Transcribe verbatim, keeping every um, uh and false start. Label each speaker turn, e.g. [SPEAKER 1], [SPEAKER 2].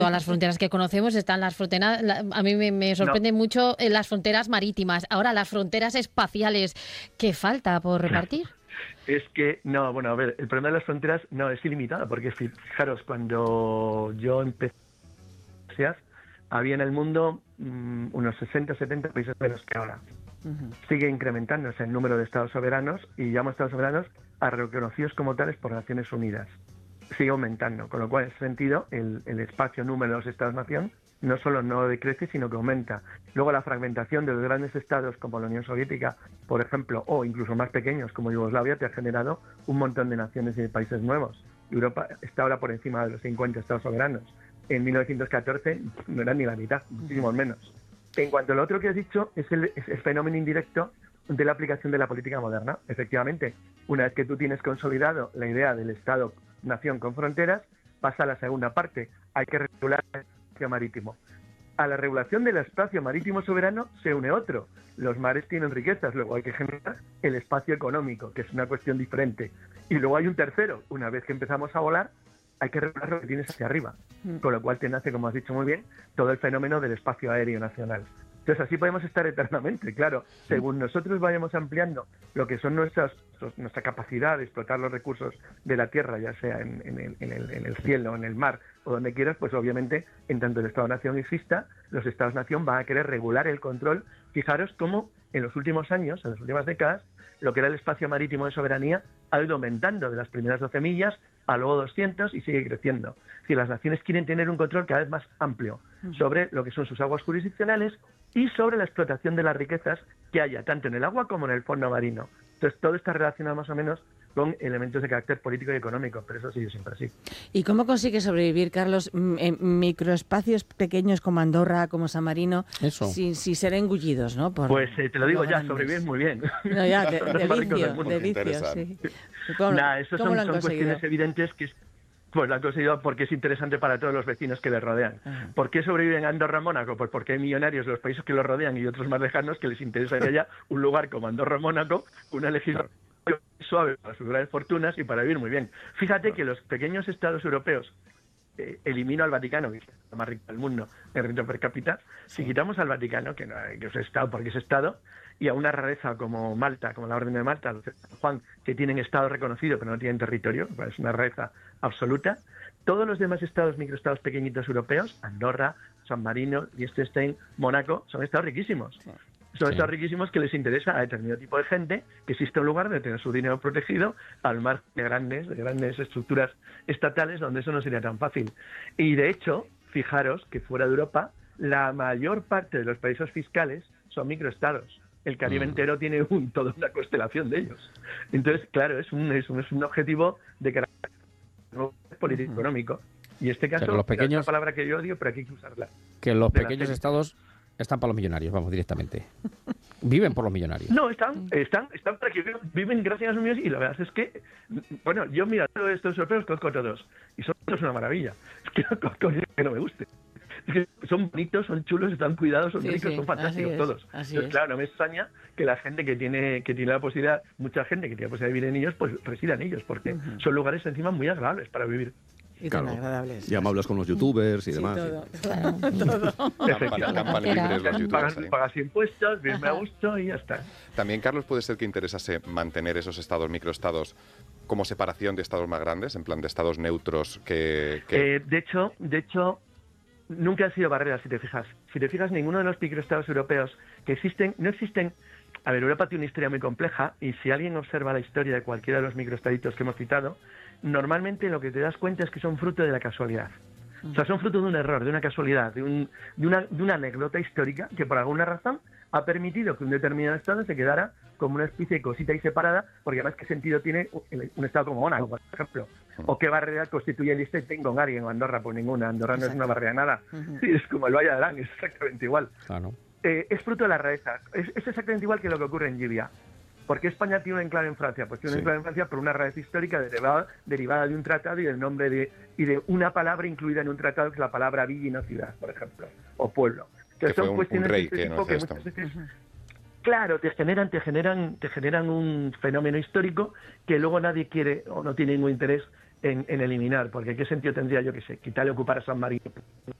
[SPEAKER 1] todas las fronteras que conocemos están las fronteras, la, a mí me, me sorprende no. mucho las fronteras marítimas. Ahora, las fronteras espaciales, ¿qué falta por repartir?
[SPEAKER 2] Es que, no, bueno, a ver, el problema de las fronteras no es ilimitado, porque fijaros, cuando yo empecé, había en el mundo mmm, unos sesenta, setenta países menos que ahora. Uh-huh. Sigue incrementándose el número de estados soberanos y llamo estados soberanos a reconocidos como tales por Naciones Unidas. Sigue aumentando, con lo cual en ese sentido el, el espacio número de los estados-nación no solo no decrece, sino que aumenta. Luego la fragmentación de los grandes estados como la Unión Soviética, por ejemplo, o incluso más pequeños como Yugoslavia, te ha generado un montón de naciones y de países nuevos. Europa está ahora por encima de los cincuenta estados soberanos. En mil novecientos catorce no eran ni la mitad, muchísimo menos. En cuanto a lo otro que has dicho, es el, es el fenómeno indirecto de la aplicación de la política moderna. Efectivamente, una vez que tú tienes consolidado la idea del Estado-nación con fronteras, pasa a la segunda parte. Hay que regular el espacio marítimo. A la regulación del espacio marítimo soberano se une otro. Los mares tienen riquezas, luego hay que generar el espacio económico, que es una cuestión diferente. Y luego hay un tercero. Una vez que empezamos a volar, hay que regular lo que tienes hacia arriba. Con lo cual te nace, como has dicho muy bien, todo el fenómeno del espacio aéreo nacional. Entonces así podemos estar eternamente, claro. Según nosotros vayamos ampliando lo que son nuestras, nuestra capacidad de explotar los recursos de la tierra, ya sea en, en, el, en, el, en el cielo, en el mar o donde quieras, pues obviamente en tanto el Estado-Nación exista, los Estados-Nación van a querer regular el control. Fijaros cómo en los últimos años, en las últimas décadas, lo que era el espacio marítimo de soberanía ha ido aumentando de las primeras doce millas a luego doscientos y sigue creciendo. Es decir, las naciones quieren tener un control cada vez más amplio sobre lo que son sus aguas jurisdiccionales y sobre la explotación de las riquezas que haya, tanto en el agua como en el fondo marino. Entonces, todo está relacionado más o menos con elementos de carácter político y económico, pero eso ha sido siempre así.
[SPEAKER 3] ¿Y cómo consigue sobrevivir, Carlos, en microespacios pequeños como Andorra, como San Marino, sin, sin ser engullidos, ¿no? Por,
[SPEAKER 2] pues eh, te lo digo ya, sobreviven muy bien.
[SPEAKER 3] No, ya, de, de vicio, de vicio, sí. ¿Cómo,
[SPEAKER 2] nah, eso
[SPEAKER 3] ¿cómo
[SPEAKER 2] son,
[SPEAKER 3] lo han
[SPEAKER 2] son
[SPEAKER 3] conseguido?
[SPEAKER 2] cuestiones evidentes que... Pues lo han conseguido porque es interesante para todos los vecinos que les rodean. Uh-huh. ¿Por qué sobreviven Andorra y Mónaco? Pues porque hay millonarios de los países que los rodean y otros más lejanos que les interesa que haya un lugar como Andorra y Mónaco, una legislación suave para sus grandes fortunas y para vivir muy bien. Fíjate que los pequeños estados europeos, eh, elimino al Vaticano, que es el más rico del mundo en renta per cápita, sí. Si quitamos al Vaticano, que, no, que es estado porque es estado, y a una rareza como Malta, como la Orden de Malta, los de San Juan, que tienen estado reconocido pero no tienen territorio, es una rareza absoluta, todos los demás estados, microestados pequeñitos europeos, Andorra, San Marino, Liechtenstein, Mónaco, son estados riquísimos. Sí. Son sí. estados riquísimos que les interesa a determinado tipo de gente que existe un lugar de tener su dinero protegido al mar de grandes, de grandes estructuras estatales donde eso no sería tan fácil. Y de hecho, fijaros que fuera de Europa, la mayor parte de los paraísos fiscales son microestados. El Caribe entero tiene un, toda una constelación de ellos. Entonces, claro, es un, es un, es un objetivo de carácter político-económico. Y este caso, o sea, los pequeños, es una palabra que yo odio, pero aquí hay que usarla.
[SPEAKER 4] Que los pequeños estados están para los millonarios, vamos, directamente. Viven por los millonarios.
[SPEAKER 2] No, están, están, están para que viven gracias a los millonarios y la verdad es que, bueno, yo mira, todos estos europeos conozco todos y son todos una maravilla. Es que no conozco que no me guste. Es que son bonitos, son chulos, están cuidados, son sí, ricos, sí, son fantásticos todos. Entonces, claro, no me extraña que la gente que tiene que tiene la posibilidad, mucha gente que tiene la posibilidad de vivir en ellos, pues resida en ellos, porque uh-huh. son lugares encima muy agradables para vivir.
[SPEAKER 3] Y tan claro. agradables.
[SPEAKER 5] Y amables con los youtubers y sí, demás.
[SPEAKER 3] Todo, claro, todo.
[SPEAKER 6] Campan libres los youtubers.
[SPEAKER 2] Pagas, pagas impuestos, vivirme a gusto y ya está.
[SPEAKER 6] También, Carlos, puede ser que interesase mantener esos estados, microestados, como separación de estados más grandes, en plan de estados neutros que... que...
[SPEAKER 2] Eh, de hecho, de hecho, nunca han sido barreras, si te fijas. Si te fijas, ninguno de los microestados europeos que existen, no existen... A ver, Europa tiene una historia muy compleja y si alguien observa la historia de cualquiera de los microestaditos que hemos citado, normalmente lo que te das cuenta es que son fruto de la casualidad. O sea, son fruto de un error, de una casualidad, de, un, de, una, de una anécdota histórica que por alguna razón ha permitido que un determinado estado se quedara como una especie de cosita ahí separada, porque además qué sentido tiene un estado como Mónaco, por ejemplo, o qué barrera constituye el Liechtenstein con Ari en Andorra, pues ninguna. Andorra no es una barrera nada, uh-huh. Sí, es como el Valle de Arán, es exactamente igual.
[SPEAKER 4] Claro.
[SPEAKER 2] Eh, es fruto de la rareza, es, es exactamente igual que lo que ocurre en Libia. ¿Por qué España tiene un enclave en Francia? Pues tiene un sí. enclave en Francia por una rareza histórica derivada, derivada de un tratado y del nombre de y de una palabra incluida en un tratado que es la palabra villa y no ciudad, por ejemplo, o pueblo.
[SPEAKER 6] Entonces, que son un, cuestiones un rey de este que tipo no que muchas veces, uh-huh. claro, te generan, te generan, te generan un fenómeno histórico que luego nadie quiere o no tiene ningún interés
[SPEAKER 2] en, en eliminar, porque qué sentido tendría, yo que sé, quitarle ocupar a San Marino